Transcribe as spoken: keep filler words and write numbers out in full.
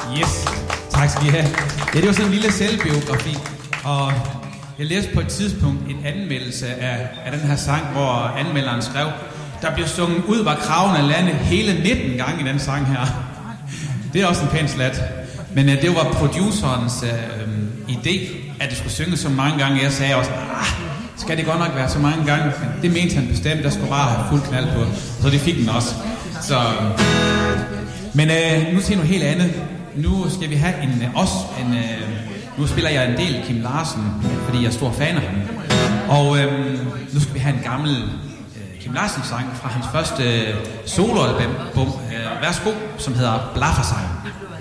Yes, tak skal I have. Ja, det var sådan en lille selvbiografi, og jeg læste på et tidspunkt en anmeldelse af, af den her sang, hvor anmelderen skrev, der bliver sunget ud var kraven af landet hele nitten gange i den sang her. Det er også en pæn slat. Men uh, det var producerens uh, idé, at det skulle synge så mange gange. Jeg sagde også, ah, skal det godt nok være så mange gange? Men det mente han bestemt, der skulle bare have fuld knald på. Så det fik den også. Så, men uh, nu til noget helt andet. Nu skal vi have en uh, også en... Uh, nu spiller jeg en del Kim Larsen, fordi jeg er stor fan af ham. Og uh, nu skal vi have en gammel uh, Kim Larsen-sang fra hans første uh, soloalbum. Uh, værsgo, som hedder Blaffersang.